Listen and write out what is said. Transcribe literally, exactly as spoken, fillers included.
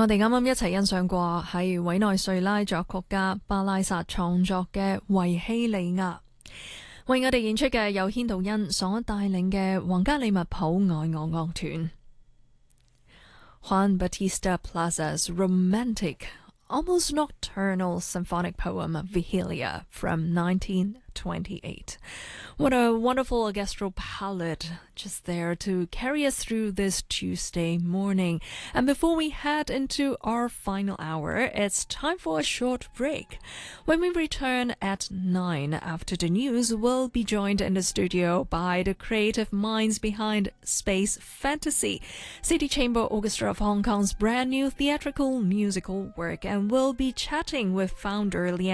我哋啱啱一齊欣賞過係委內瑞拉作曲家巴拉薩創作嘅維希利亞，為我哋演出嘅有軒道恩所帶領嘅皇家利物浦愛樂樂團。Juan Bautista Plaza's romantic, almost nocturnal symphonic poem Vigilia from nineteen twenty-eight. What a wonderful orchestral palette just there to carry us through this Tuesday morning. And before we head into our final hour, it's time for a short break. When we return at nine after the news, we'll be joined in the studio by the creative minds behind Space Fantasy, City Chamber Orchestra of Hong Kong's brand new theatrical musical work, and we'll be chatting with founder Leanne